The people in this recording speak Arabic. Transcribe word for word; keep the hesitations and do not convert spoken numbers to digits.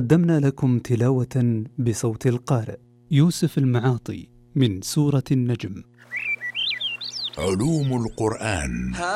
قدمنا لكم تلاوة بصوت القارئ يوسف المعاطي من سورة النجم. علوم القرآن.